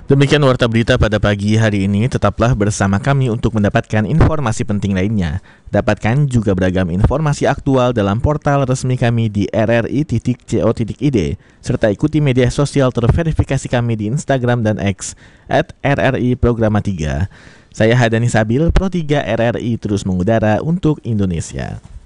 Demikian warta berita pada pagi hari ini. Tetaplah bersama kami untuk mendapatkan informasi penting lainnya. Dapatkan juga beragam informasi aktual dalam portal resmi kami di rri.co.id, serta ikuti media sosial terverifikasi kami di Instagram dan X @rri programa 3. Saya Hadani Sabil, Pro 3 RRI terus mengudara untuk Indonesia.